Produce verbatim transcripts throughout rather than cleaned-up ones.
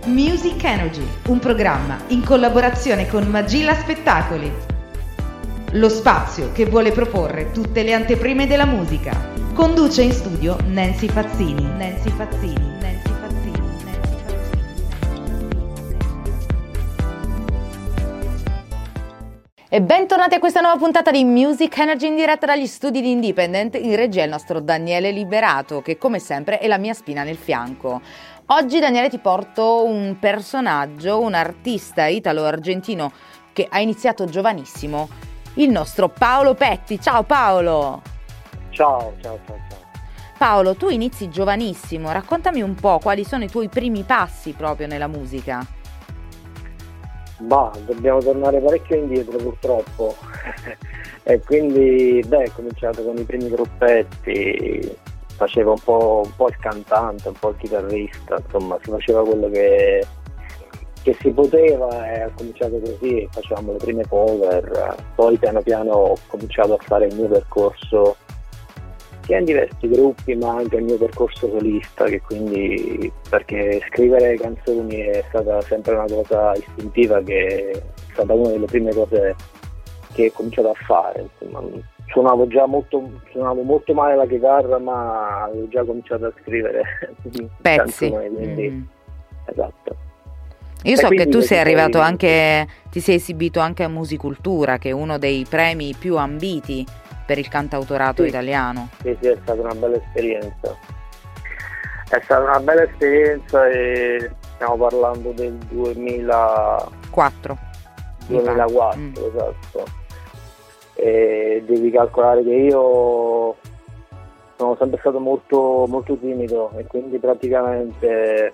Music Energy, un programma in collaborazione con Magilla Spettacoli. Lo spazio che vuole proporre tutte le anteprime della musica. Conduce in studio Nancy Fazzini. Nancy Fazzini. Nancy Fazzini. Nancy Fazzini. E bentornati a questa nuova puntata di Music Energy in diretta dagli studi di Independent. In regia il nostro Daniele Liberato, che come sempre è la mia spina nel fianco. Oggi, Daniele, ti porto un personaggio, un artista italo-argentino che ha iniziato giovanissimo, il nostro Paolo Petti. Ciao Paolo! Ciao, ciao, ciao, ciao. Paolo, tu inizi giovanissimo, raccontami un po' quali sono i tuoi primi passi proprio nella musica. Bah, dobbiamo tornare parecchio indietro purtroppo. E quindi, beh, ho cominciato con i primi gruppetti, facevo un po', un po' il cantante, un po' il chitarrista, insomma, si faceva quello che, che si poteva e ho cominciato così, facevamo le prime cover, poi piano piano ho cominciato a fare il mio percorso sia in diversi gruppi ma anche il mio percorso solista, che quindi, perché scrivere canzoni è stata sempre una cosa istintiva, che è stata una delle prime cose che ho cominciato a fare, insomma. Suonavo già molto, suonavo molto male la chitarra, ma avevo già cominciato a scrivere pezzi. Canzoni, quindi, mm. Esatto. Io E so che tu sei poi... arrivato anche, ti sei esibito anche a Musicultura, che è uno dei premi più ambiti per il cantautorato sì. italiano. Sì, sì, è stata una bella esperienza. È stata una bella esperienza e stiamo parlando del duemilaquattro. duemilaquattro, mm. esatto. E devi calcolare che io sono sempre stato molto molto timido e quindi praticamente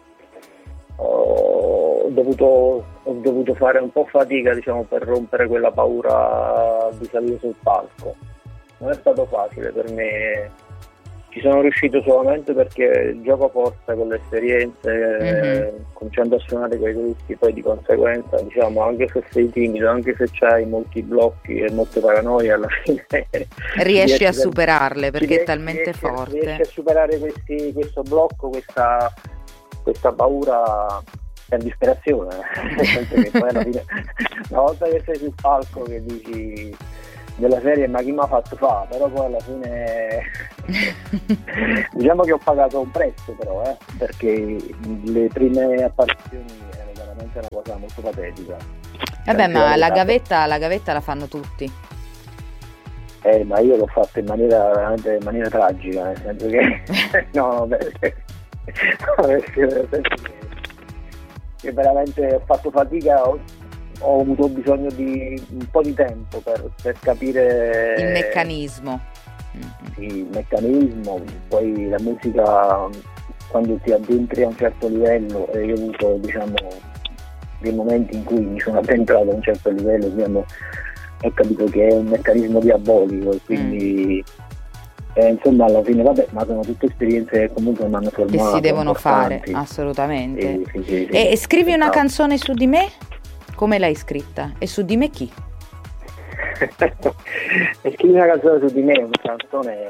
ho dovuto, ho dovuto fare un po' fatica, diciamo, per rompere quella paura di salire sul palco. Non è stato facile per me, ci sono riuscito solamente perché gioco forza con le esperienze, mm-hmm. eh, cominciando a suonare quei gruppi, poi di conseguenza, diciamo, anche se sei timido, anche se c'hai molti blocchi e molte paranoie, alla fine riesci a superarle perché riesci, è talmente riesci, forte. Riesci a superare questi, questo blocco, questa, questa paura per disperazione, nel senso che poi alla fine, una volta che sei sul palco, che dici della serie ma chi mi ha fatto fare, però poi alla fine diciamo che ho pagato un prezzo, però eh, perché le prime apparizioni erano veramente una cosa molto patetica. Vabbè, ma la gavetta, la gavetta la fanno tutti. Eh, ma io l'ho fatto in maniera veramente in maniera tragica, nel senso che no, perché, perché, perché che veramente ho fatto fatica, ho, ho avuto bisogno di un po' di tempo per, per capire il meccanismo. Sì, il meccanismo, poi la musica quando ti addentri a un certo livello, e io ho avuto, diciamo, dei momenti in cui mi sono addentrato a un certo livello, diciamo, ho capito che è un meccanismo diabolico e quindi mm. eh, insomma alla fine vabbè, ma sono tutte esperienze che comunque mi hanno formato, che si devono fare, importanti. Assolutamente. Sì, sì, sì, sì, e, e scrivi esatto. Una canzone su di me? Come l'hai scritta? E su di me chi? E scrivi una canzone su di me, una canzone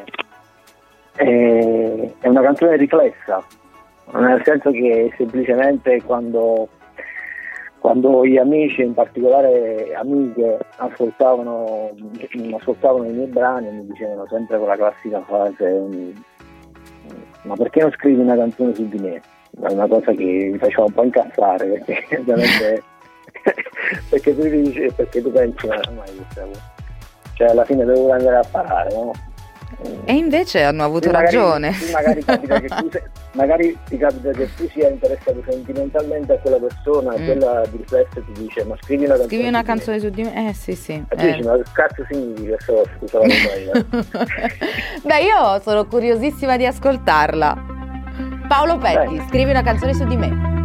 è, è una canzone riflessa, nel senso che semplicemente quando quando gli amici, in particolare amiche, ascoltavano ascoltavano i miei brani, mi dicevano sempre quella classica frase: ma perché non scrivi una canzone su di me? È una cosa che mi faceva un po' incazzare, perché ovviamente perché tu dici, perché tu pensi, ma ormai, cioè alla fine devo andare a parare, no? E invece hanno avuto sì, magari, ragione. sì, magari, capita che tu sei, magari ti capita che tu sia interessato sentimentalmente a quella persona e mm. quella di riflesso ti dice: ma scrivi una canzone, scrivi una su, canzone di su di me. Eh sì sì. E tu eh. dici: ma che cazzo significa questo? Scusa la cosa. Beh, io sono curiosissima di ascoltarla. Paolo Petti, Beh. scrivi una canzone su di me.